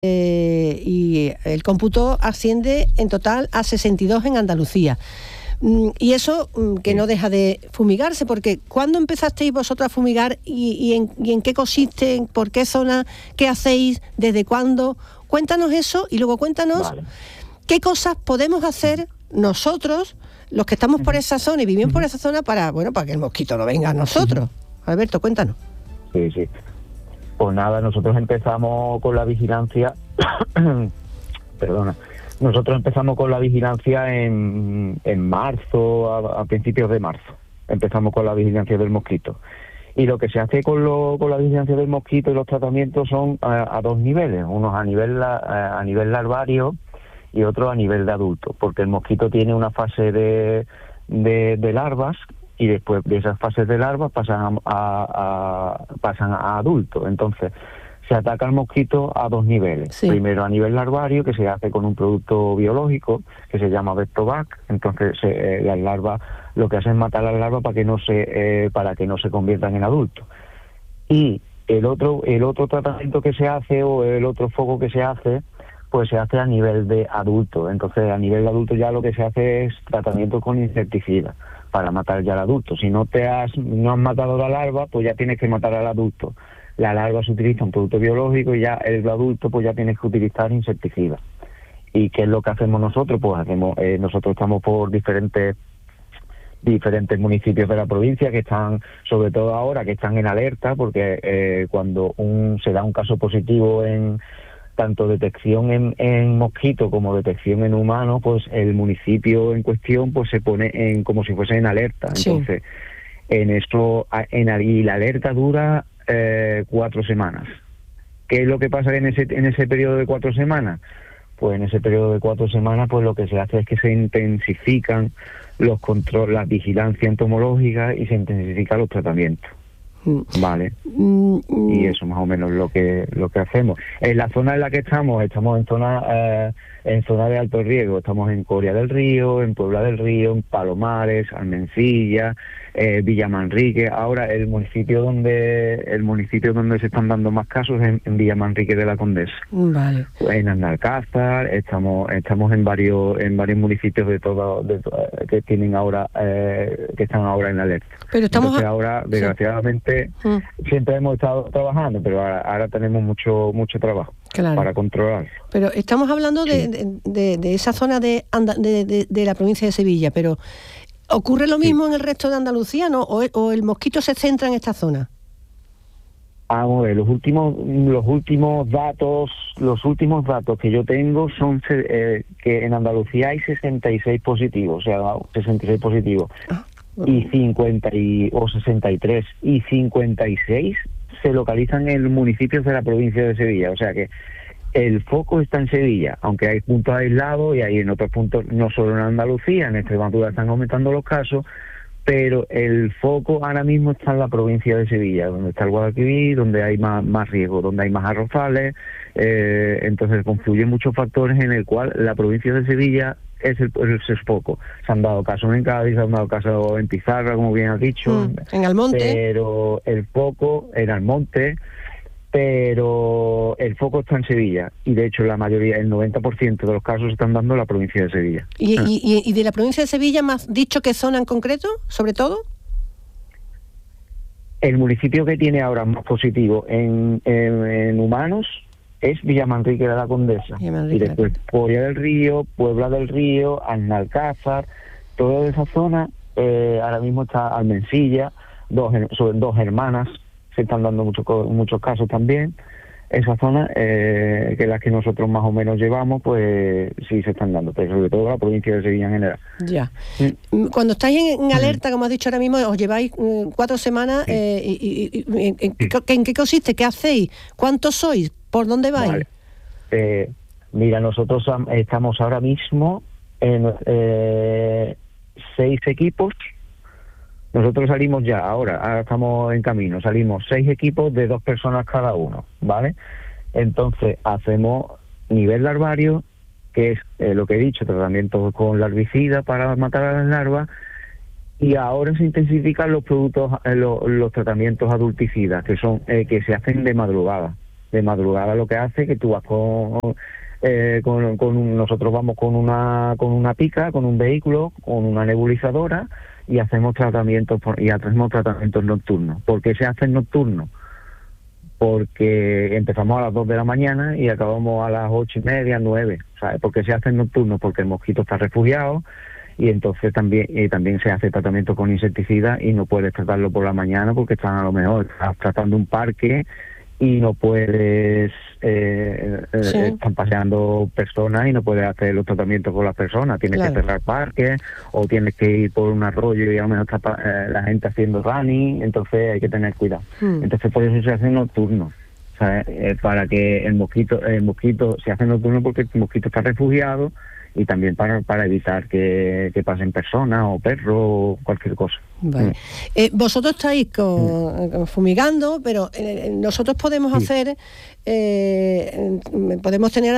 y el cómputo asciende en total a 62 en Andalucía. Y eso que no deja de fumigarse, porque ¿cuándo empezasteis vosotros a fumigar y en qué consiste, por qué zona, qué hacéis, desde cuándo? Cuéntanos eso y luego cuéntanos qué cosas podemos hacer nosotros, los que estamos por esa zona y vivimos por esa zona, para que el mosquito no venga a nosotros. Alberto, cuéntanos. Sí. Pues nada, nosotros empezamos con la vigilancia, nosotros empezamos con la vigilancia en marzo, a principios de marzo, empezamos con la vigilancia del mosquito. Y lo que se hace con la vigilancia del mosquito y los tratamientos son a dos niveles, unos a nivel larvario y otros a nivel de adulto, porque el mosquito tiene una fase de larvas, y después de esas fases de larvas pasan a adultos. Entonces, se ataca al mosquito a dos niveles. Sí. Primero a nivel larvario, que se hace con un producto biológico que se llama Vectovac. Entonces, las larvas, lo que hacen es matar a las larvas para que no se conviertan en adultos. Y el otro tratamiento que se hace, o el otro foco que se hace, pues se hace a nivel de adulto. Entonces, a nivel de adulto ya lo que se hace es tratamiento con insecticida para matar ya al adulto. Si no has matado a la larva, pues ya tienes que matar al adulto. La larva se utiliza un producto biológico y ya el adulto pues ya tienes que utilizar insecticida. ¿Y qué es lo que hacemos nosotros? Pues nosotros estamos por diferentes municipios de la provincia que están, sobre todo ahora, que están en alerta, porque cuando se da un caso positivo en tanto detección en mosquito como detección en humano, pues el municipio en cuestión pues se pone como si fuese en alerta. Entonces, y la alerta dura 4 semanas. ¿Qué es lo que pasa en ese periodo de 4 semanas? Pues en ese periodo de 4 semanas, pues lo que se hace es que se intensifican los controles, la vigilancia entomológica, y se intensifican los tratamientos. Vale. Y eso más o menos lo que hacemos. En la zona en la que estamos en zona de alto riesgo. Estamos en Coria del Río, en Puebla del Río, en Palomares, Almencilla, Villamanrique. Ahora el municipio donde se están dando más casos es en Villamanrique de la Condesa. Vale. En Analcázar, estamos en varios municipios que tienen ahora que están ahora en alerta. Pero entonces ahora, desgraciadamente, siempre hemos estado trabajando, pero ahora tenemos mucho trabajo para controlar. Pero estamos hablando de esa zona de la provincia de Sevilla, pero ¿ocurre lo mismo en el resto de Andalucía, no? ¿O el mosquito se centra en esta zona? Vamos a ver, los últimos datos que yo tengo son que en Andalucía hay 66 positivos, o sea, 66 positivos. Y 63 y 56 se localizan en municipios de la provincia de Sevilla, o sea que el foco está en Sevilla, aunque hay puntos aislados y hay en otros puntos, no solo en Andalucía, en Extremadura están aumentando los casos, pero el foco ahora mismo está en la provincia de Sevilla, donde está el Guadalquivir, donde hay más riesgo, donde hay más arrozales. Entonces confluyen muchos factores en el cual la provincia de Sevilla es el foco. Se han dado casos en Cádiz, se han dado casos en Pizarra, como bien has dicho, en Almonte, pero el foco en Almonte, pero el foco está en Sevilla, y de hecho la mayoría, el 90% de los casos se están dando en la provincia de Sevilla. ¿Y de la provincia de Sevilla me has dicho qué zona en concreto, sobre todo? El municipio que tiene ahora más positivo en humanos es Villamanrique de la Condesa, y después Coria del Río, Puebla del Río, Analcázar, toda esa zona. Ahora mismo está Almencilla, sobre dos hermanas, se están dando muchos casos también. Esa zona, que es la que nosotros más o menos llevamos, pues sí se están dando, pero sobre todo la provincia de Sevilla en general. Ya. Cuando estáis en alerta, como has dicho ahora mismo, os lleváis 4 semanas, ¿en qué consiste? ¿Qué hacéis? ¿Cuántos sois? ¿Por dónde vais? Vale. Mira, nosotros estamos ahora mismo en 6 equipos. Nosotros salimos ya, ahora estamos en camino, salimos 6 equipos de 2 personas cada uno, ¿vale? Entonces hacemos nivel larvario, que es lo que he dicho, tratamiento con larvicida para matar a las larvas, y ahora se intensifican los productos, los tratamientos adulticidas, que se hacen de madrugada. De madrugada lo que hace es que tú vas nosotros vamos con una pica, con un vehículo, con una nebulizadora y hacemos tratamientos nocturnos. ¿Por qué se hacen nocturnos? Porque empezamos a las 2 de la mañana y acabamos a las 8:30, 9. ¿Sabes? ¿Por qué se hacen nocturnos? Porque el mosquito está refugiado y entonces también se hace tratamiento con insecticida y no puedes tratarlo por la mañana porque a lo mejor estás tratando un parque y no puedes, están paseando personas y no puedes hacer los tratamientos con las personas, tienes que cerrar parques o tienes que ir por un arroyo y a lo mejor está la gente haciendo running, entonces hay que tener cuidado. Entonces por eso se hace nocturno, ¿sabes? Para que el mosquito se hace nocturno porque el mosquito está refugiado y también para evitar que pasen personas o perros o cualquier cosa. Vale. Vosotros estáis fumigando, pero nosotros podemos hacer, podemos tener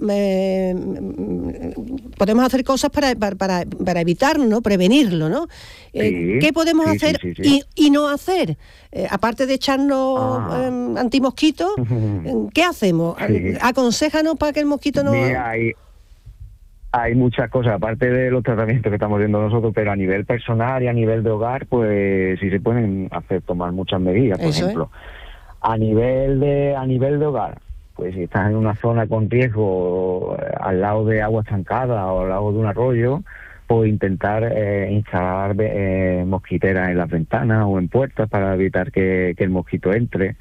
podemos hacer cosas para evitarlo, ¿no? Prevenirlo, ¿no? ¿Qué podemos hacer y no hacer? Aparte de echarnos antimosquitos, ¿qué hacemos? Aconséjanos para que el mosquito no... Mira, hay muchas cosas, aparte de los tratamientos que estamos viendo nosotros, pero a nivel personal y a nivel de hogar, pues sí se pueden tomar muchas medidas. Por ejemplo, a nivel de hogar, pues si estás en una zona con riesgo, al lado de agua estancada o al lado de un arroyo, pues intentar instalar mosquiteras en las ventanas o en puertas para evitar que el mosquito entre,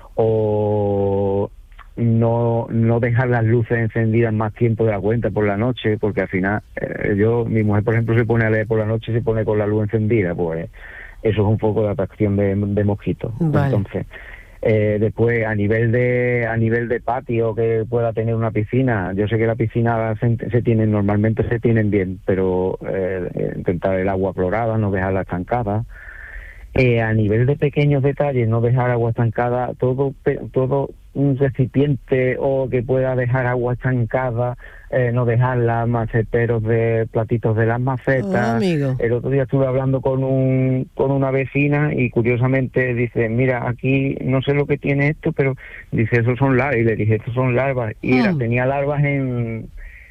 o no dejar las luces encendidas más tiempo de la cuenta por la noche, porque al final mi mujer por ejemplo se pone a leer por la noche y se pone con la luz encendida, pues eso es un foco de atracción de mosquitos. Vale. Entonces después a nivel de patio que pueda tener una piscina, yo sé que la piscina normalmente se tienen bien, pero intentar el agua clorada, no dejarla estancada. A nivel de pequeños detalles, no dejar agua estancada, todo un recipiente o que pueda dejar agua estancada, no dejar las maceteros de platitos de las macetas. El otro día estuve hablando con una vecina y curiosamente dice, mira, aquí no sé lo que tiene esto, pero dice, esos son larvas, y le dije, estos son larvas, y tenía larvas el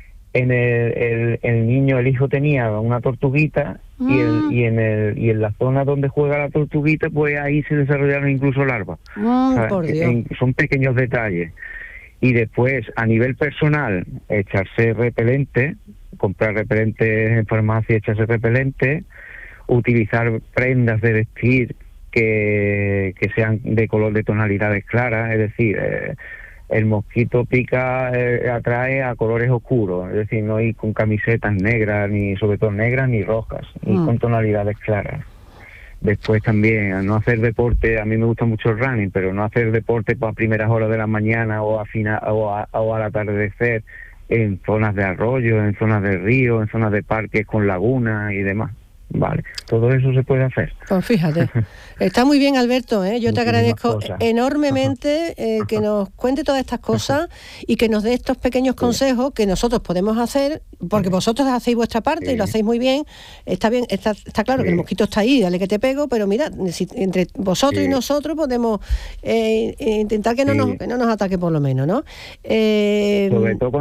hijo tenía una tortuguita y en la zona donde juega la tortuguita, pues ahí se desarrollaron incluso larvas. Por Dios. Son pequeños detalles. Y después, a nivel personal, echarse repelente, comprar repelentes en farmacia, echarse repelente, utilizar prendas de vestir que sean de color de tonalidades claras, es decir, el mosquito pica, atrae a colores oscuros, es decir, no ir con camisetas negras, ni sobre todo negras, ni rojas, ni con tonalidades claras. Después también, no hacer deporte, a mí me gusta mucho el running, pero no hacer deporte a primeras horas de la mañana o al atardecer en zonas de arroyo, en zonas de río, en zonas de parques con lagunas y demás. Vale, todo eso se puede hacer. Pues fíjate, está muy bien, Alberto, yo te agradezco enormemente que nos cuente todas estas cosas y que nos dé estos pequeños consejos que nosotros podemos hacer, porque vosotros hacéis vuestra parte y lo hacéis muy bien. Está bien, está claro que el mosquito está ahí, dale que te pego, pero mira, entre vosotros y nosotros podemos intentar que no nos ataque por lo menos, ¿no? Sobre todo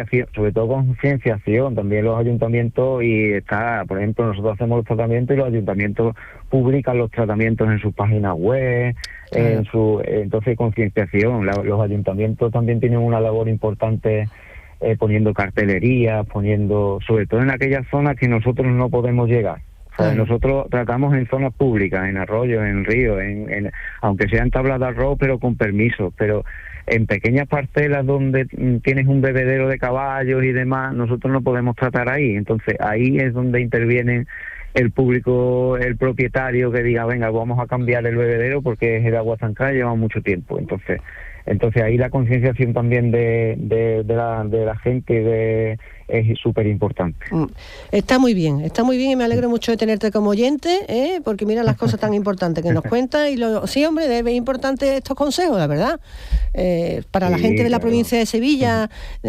concienciación, también los ayuntamientos, y está, por ejemplo, nosotros hacemos los tratamientos y los ayuntamientos publican los tratamientos en sus páginas web, entonces concienciación. Los ayuntamientos también tienen una labor importante poniendo cartelería, sobre todo en aquellas zonas que nosotros no podemos llegar. Nosotros tratamos en zonas públicas, en arroyos, en ríos, aunque sean tablas de arroz, pero con permiso, pero en pequeñas parcelas donde tienes un bebedero de caballos y demás, nosotros no podemos tratar ahí. Entonces ahí es donde intervienen el público, el propietario, que diga, venga, vamos a cambiar el bebedero porque es de agua estancada y lleva mucho tiempo. Entonces ahí la concienciación también de la gente es súper importante. Está muy bien y me alegro mucho de tenerte como oyente, porque mira las cosas tan importantes que nos cuentas. Sí, hombre, es importante estos consejos, la verdad, para la gente de la provincia de Sevilla,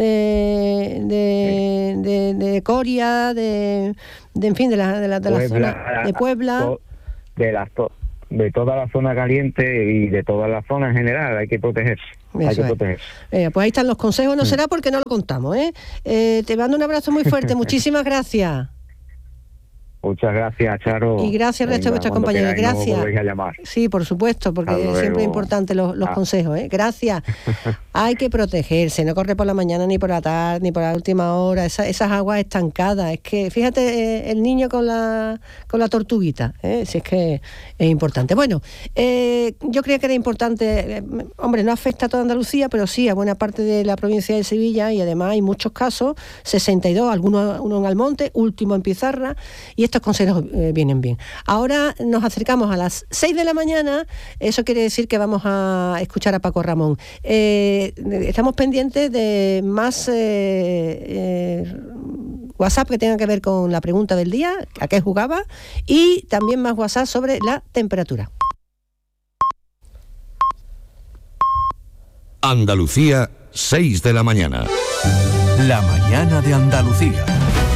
de Coria, en fin, de la zona de Puebla, de toda la zona caliente y de toda la zona en general, hay que protegerse. Hay que protegerse. Pues ahí están los consejos, no será porque no lo contamos, ¿eh? Te mando un abrazo muy fuerte, muchísimas gracias. Muchas gracias, Charo. Y gracias al resto de vuestras compañeras. Gracias. No a llamar. Sí, por supuesto, porque siempre es importante los consejos, ¿eh? Gracias. Hay que protegerse, no correr por la mañana, ni por la tarde, ni por la última hora, esas aguas estancadas. Es que, fíjate, el niño con la tortuguita, si es que es importante. Bueno, yo creía que era importante, hombre, no afecta a toda Andalucía, pero sí a buena parte de la provincia de Sevilla, y además hay muchos casos, 62, uno en Almonte, último en Pizarra, y estos consejos vienen bien. Ahora nos acercamos a las 6 de la mañana, eso quiere decir que vamos a escuchar a Paco Ramón. Estamos pendientes de más WhatsApp que tengan que ver con la pregunta del día, a qué jugaba, y también más WhatsApp sobre la temperatura. Andalucía, 6 de la mañana. La mañana de Andalucía.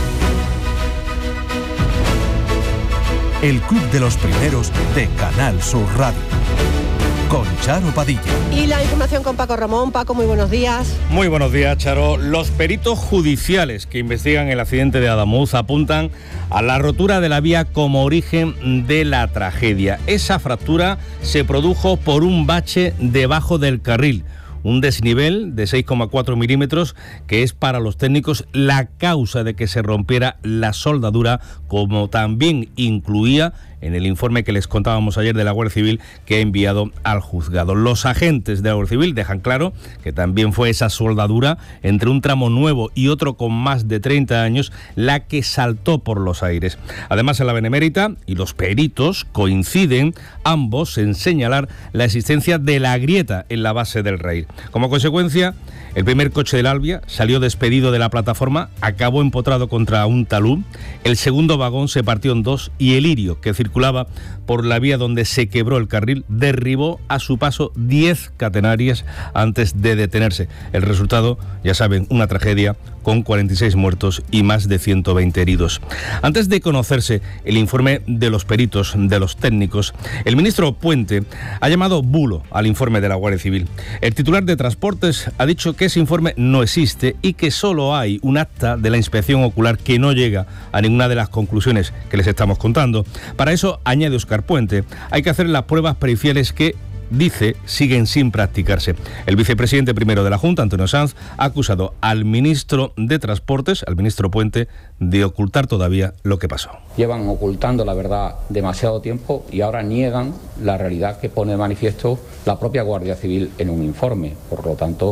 El Club de los Primeros de Canal Sur Radio. Con Charo Padilla. Y la información con Paco Ramón. Paco, muy buenos días. Muy buenos días, Charo. Los peritos judiciales que investigan el accidente de Adamuz apuntan a la rotura de la vía como origen de la tragedia. Esa fractura se produjo por un bache debajo del carril. Un desnivel de 6,4 milímetros que es para los técnicos la causa de que se rompiera la soldadura, como también incluía en el informe que les contábamos ayer de la Guardia Civil que ha enviado al juzgado. Los agentes de la Guardia Civil dejan claro que también fue esa soldadura entre un tramo nuevo y otro con más de 30 años la que saltó por los aires. Además, en la Benemérita y los peritos coinciden ambos en señalar la existencia de la grieta en la base del rail. Como consecuencia, el primer coche del Albia salió despedido de la plataforma, acabó empotrado contra un talud, el segundo vagón se partió en dos y el Lirio, que circulaba por la vía donde se quebró el carril, derribó a su paso 10 catenarias antes de detenerse. El resultado, ya saben, una tragedia con 46 muertos y más de 120 heridos. Antes de conocerse el informe de los peritos, de los técnicos, el ministro Puente ha llamado bulo al informe de la Guardia Civil. El titular de Transportes ha dicho que ese informe no existe y que solo hay un acta de la inspección ocular que no llega a ninguna de las conclusiones que les estamos contando. Para eso, añade Óscar Puente, hay que hacer las pruebas periciales que, dice, siguen sin practicarse. El vicepresidente primero de la Junta, Antonio Sanz, ha acusado al ministro de Transportes, al ministro Puente, de ocultar todavía lo que pasó. Llevan ocultando la verdad demasiado tiempo y ahora niegan la realidad que pone de manifiesto la propia Guardia Civil en un informe. Por lo tanto,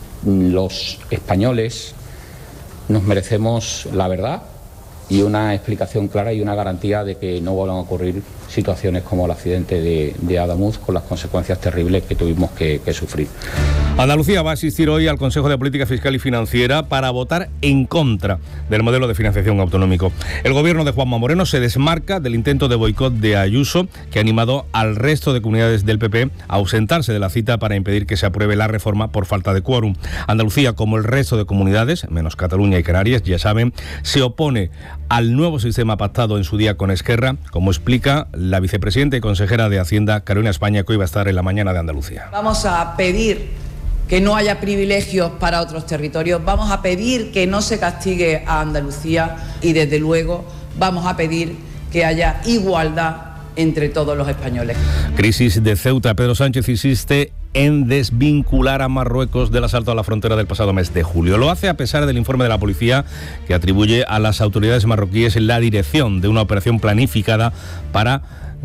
los españoles nos merecemos la verdad y una explicación clara y una garantía de que no vuelvan a ocurrir situaciones como el accidente de Adamuz, con las consecuencias terribles que tuvimos que sufrir. Andalucía va a asistir hoy al Consejo de Política Fiscal y Financiera para votar en contra del modelo de financiación autonómico. El gobierno de Juanma Moreno se desmarca del intento de boicot de Ayuso, que ha animado al resto de comunidades del PP a ausentarse de la cita para impedir que se apruebe la reforma por falta de quórum. Andalucía, como el resto de comunidades, menos Cataluña y Canarias, ya saben, se opone al nuevo sistema pactado en su día con Esquerra, como explica la vicepresidenta y consejera de Hacienda, Carolina España, que hoy va a estar en la mañana de Andalucía. Vamos a pedir que no haya privilegios para otros territorios, vamos a pedir que no se castigue a Andalucía y, desde luego, vamos a pedir que haya igualdad entre todos los españoles. Crisis de Ceuta. Pedro Sánchez insiste en desvincular a Marruecos del asalto a la frontera del pasado mes de julio. Lo hace a pesar del informe de la policía que atribuye a las autoridades marroquíes la dirección de una operación planificada para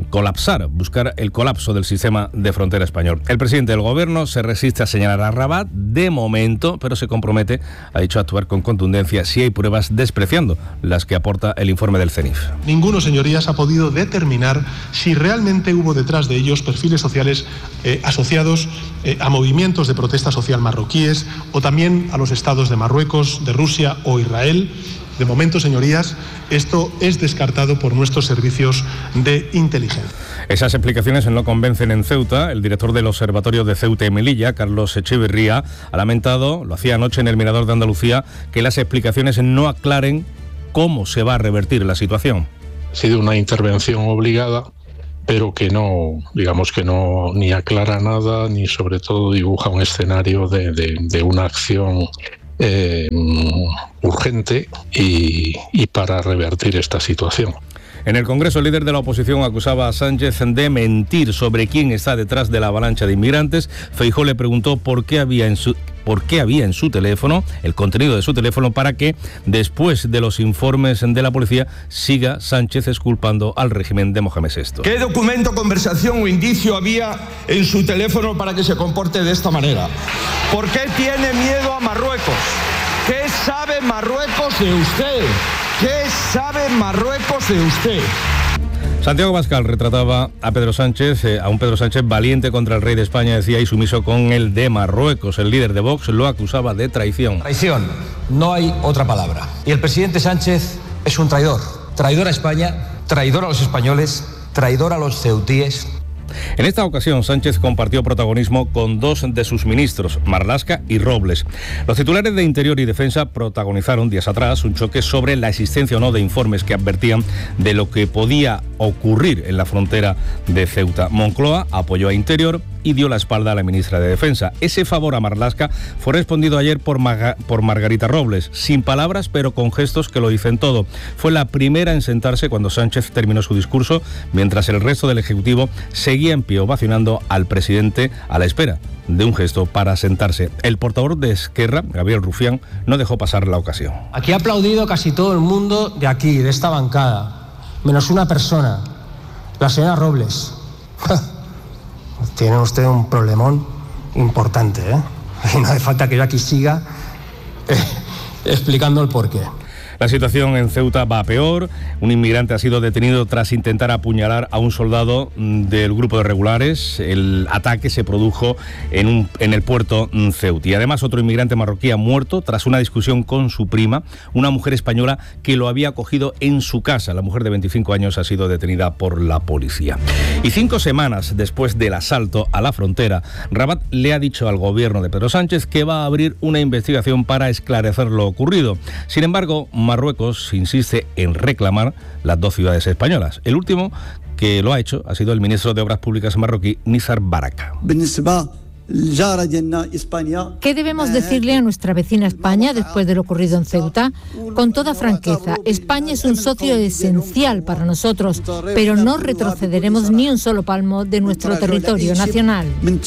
buscar el colapso del sistema de frontera español. El presidente del gobierno se resiste a señalar a Rabat de momento, pero se compromete, ha dicho, a actuar con contundencia si hay pruebas, despreciando las que aporta el informe del CENIF. Ninguno, señorías, ha podido determinar si realmente hubo detrás de ellos perfiles sociales asociados a movimientos de protesta social marroquíes o también a los estados de Marruecos, de Rusia o Israel. De momento, señorías, esto es descartado por nuestros servicios de inteligencia. Esas explicaciones no convencen en Ceuta. El director del Observatorio de Ceuta y Melilla, Carlos Echeverría, ha lamentado, lo hacía anoche en el Mirador de Andalucía, que las explicaciones no aclaren cómo se va a revertir la situación. Ha sido una intervención obligada, pero que no, digamos que no ni aclara nada, ni sobre todo dibuja un escenario de una acción urgente y para revertir esta situación. En el Congreso, el líder de la oposición acusaba a Sánchez de mentir sobre quién está detrás de la avalancha de inmigrantes. Feijóo le preguntó por qué había en su teléfono, el contenido de su teléfono, para que, después de los informes de la policía, siga Sánchez exculpando al régimen de Mohamed VI. ¿Qué documento, conversación o indicio había en su teléfono para que se comporte de esta manera? ¿Por qué tiene miedo a Marruecos? ¿Qué sabe Marruecos de usted? ¿Qué sabe Marruecos de usted? Santiago Abascal retrataba a Pedro Sánchez, a un Pedro Sánchez valiente contra el rey de España, decía, y sumiso con el de Marruecos. El líder de Vox lo acusaba de traición. Traición, no hay otra palabra. Y el presidente Sánchez es un traidor. Traidor a España, traidor a los españoles, traidor a los ceutíes. En esta ocasión, Sánchez compartió protagonismo con dos de sus ministros, Marlaska y Robles. Los titulares de Interior y Defensa protagonizaron días atrás un choque sobre la existencia o no de informes que advertían de lo que podía ocurrir en la frontera de Ceuta. Moncloa apoyó a Interior y dio la espalda a la ministra de Defensa. Ese favor a Marlaska fue respondido ayer por Margarita Robles, sin palabras pero con gestos que lo dicen todo. Fue la primera en sentarse cuando Sánchez terminó su discurso, mientras el resto del Ejecutivo seguía en pie ovacionando al presidente a la espera de un gesto para sentarse. El portavoz de Esquerra, Gabriel Rufián, no dejó pasar la ocasión. Aquí ha aplaudido casi todo el mundo de aquí, de esta bancada, menos una persona, la señora Robles. Tiene usted un problemón importante, ¿eh? Y no hace falta que yo aquí siga explicando el porqué. La situación en Ceuta va a peor. Un inmigrante ha sido detenido tras intentar apuñalar a un soldado del grupo de regulares. El ataque se produjo en el puerto ceutí. Además, otro inmigrante marroquí ha muerto tras una discusión con su prima, una mujer española que lo había acogido en su casa. La mujer de 25 años ha sido detenida por la policía. Y 5 semanas después del asalto a la frontera, Rabat le ha dicho al gobierno de Pedro Sánchez que va a abrir una investigación para esclarecer lo ocurrido. Sin embargo, Marruecos insiste en reclamar las 2 ciudades españolas. El último que lo ha hecho ha sido el ministro de Obras Públicas marroquí, Nizar Baraka. ¿Qué debemos decirle a nuestra vecina España después de lo ocurrido en Ceuta? Con toda franqueza, España es un socio esencial para nosotros, pero no retrocederemos ni un solo palmo de nuestro territorio nacional.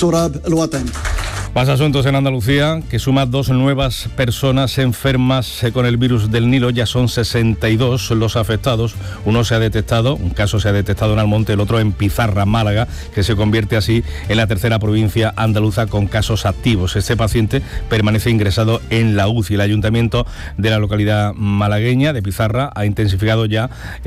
Más asuntos en Andalucía, que suma 2 nuevas personas enfermas con el virus del Nilo. Ya son 62 los afectados. Un caso se ha detectado en Almonte, el otro en Pizarra, Málaga, que se convierte así en la tercera provincia andaluza con casos activos. Este paciente permanece ingresado en la UCI. El ayuntamiento de la localidad malagueña de Pizarra ha intensificado ya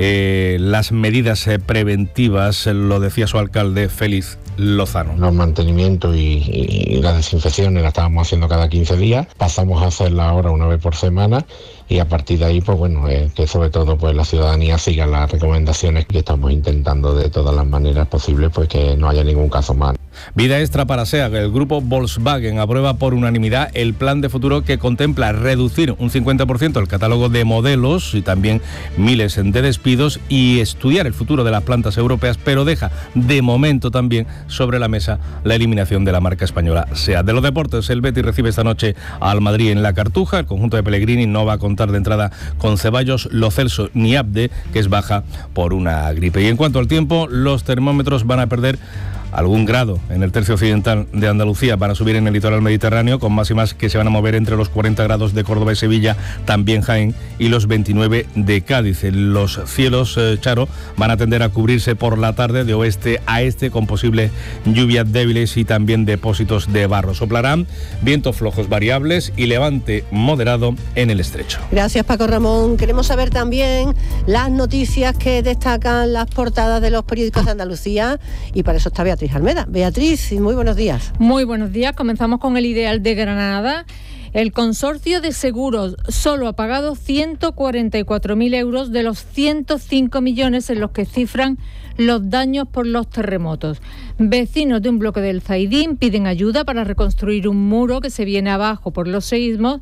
las medidas preventivas, lo decía su alcalde, Félix Lozano. Los mantenimientos y las desinfecciones las estábamos haciendo cada 15 días, pasamos a hacerla ahora una vez por semana y a partir de ahí, pues bueno, que sobre todo pues la ciudadanía siga las recomendaciones que estamos intentando de todas las maneras posibles, pues que no haya ningún caso más. Vida extra para SEAT. El grupo Volkswagen aprueba por unanimidad el plan de futuro que contempla reducir un 50% el catálogo de modelos y también miles de despidos y estudiar el futuro de las plantas europeas, pero deja de momento también sobre la mesa la eliminación de la marca española SEAT. De los deportes, el Betis recibe esta noche al Madrid en la Cartuja. El conjunto de Pellegrini no va a contar de entrada con Ceballos, Lo Celso ni Abde, que es baja por una gripe. Y en cuanto al tiempo, los termómetros van a perder algún grado en el tercio occidental de Andalucía, van a subir en el litoral mediterráneo con máximas que se van a mover entre los 40 grados de Córdoba y Sevilla, también Jaén, y los 29 de Cádiz. Los cielos, Charo, van a tender a cubrirse por la tarde de oeste a este con posibles lluvias débiles y también depósitos de barro. Soplarán vientos flojos variables y levante moderado en el estrecho. Gracias, Paco Ramón. Queremos saber también las noticias que destacan las portadas de los periódicos de Andalucía y para eso está Beatriz Almeda. Beatriz, muy buenos días. Muy buenos días. Comenzamos con El Ideal de Granada. El consorcio de seguros solo ha pagado 144.000 euros de los 105 millones en los que cifran los daños por los terremotos. Vecinos de un bloque del Zaidín piden ayuda para reconstruir un muro que se viene abajo por los seísmos.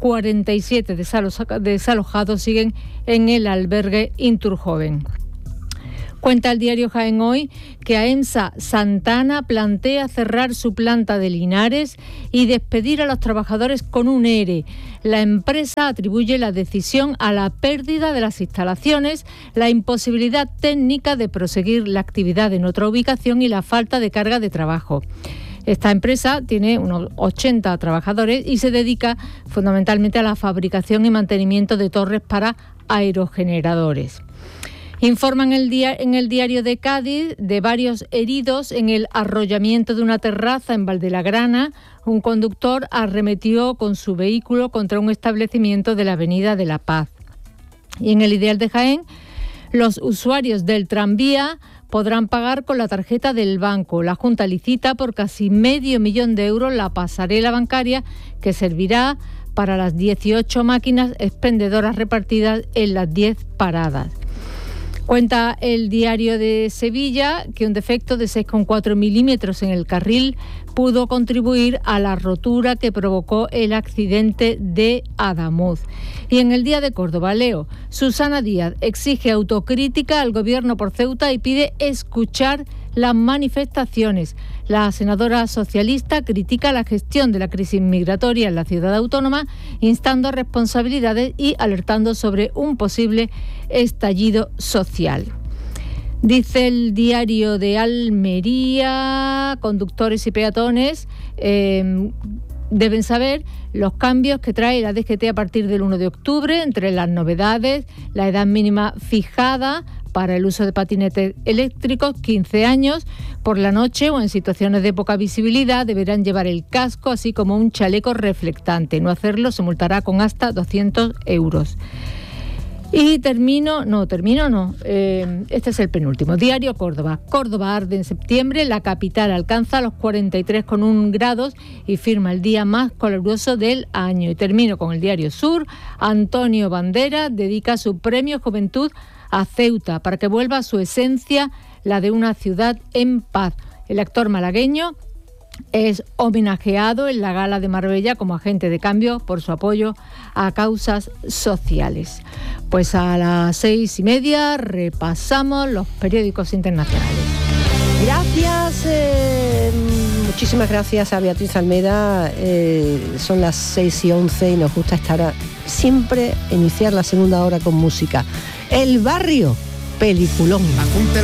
47 desalojados siguen en el albergue Inturjoven. Cuenta el diario Jaén Hoy que AEMSA Santana plantea cerrar su planta de Linares y despedir a los trabajadores con un ERE. La empresa atribuye la decisión a la pérdida de las instalaciones, la imposibilidad técnica de proseguir la actividad en otra ubicación y la falta de carga de trabajo. Esta empresa tiene unos 80 trabajadores y se dedica fundamentalmente a la fabricación y mantenimiento de torres para aerogeneradores. Informan en el diario de Cádiz de varios heridos en el arrollamiento de una terraza en Valdelagrana. Un conductor arremetió con su vehículo contra un establecimiento de la Avenida de la Paz. Y en el Ideal de Jaén, los usuarios del tranvía podrán pagar con la tarjeta del banco. La Junta licita por casi $500,000 de euros la pasarela bancaria que servirá para las 18 máquinas expendedoras repartidas en las 10 paradas. Cuenta el diario de Sevilla que un defecto de 6,4 milímetros en el carril pudo contribuir a la rotura que provocó el accidente de Adamuz. Y en el Día de Córdoba leo, Susana Díaz exige autocrítica al gobierno por Ceuta y pide escuchar las manifestaciones. La senadora socialista critica la gestión de la crisis migratoria en la ciudad autónoma, instando a responsabilidades y alertando sobre un posible estallido social. Dice el diario de Almería, conductores y peatones deben saber los cambios que trae la DGT a partir del 1 de octubre, entre las novedades, la edad mínima fijada para el uso de patinetes eléctricos, 15 años, por la noche o en situaciones de poca visibilidad deberán llevar el casco, así como un chaleco reflectante. No hacerlo se multará con hasta 200 euros. Y termino. Este es el penúltimo. Diario Córdoba. Córdoba arde en septiembre, la capital alcanza los 43,1 grados y firma el día más caluroso del año. Y termino con el diario Sur. Antonio Bandera dedica su premio Juventud a Ceuta para que vuelva a su esencia, la de una ciudad en paz. El actor malagueño es homenajeado en la gala de Marbella como agente de cambio por su apoyo a causas sociales. Pues a las 6:30 repasamos los periódicos internacionales. Gracias, muchísimas gracias a Beatriz Almeda. Son las 6:11 y nos gusta estar siempre iniciar la segunda hora con música. El Barrio, peliculón.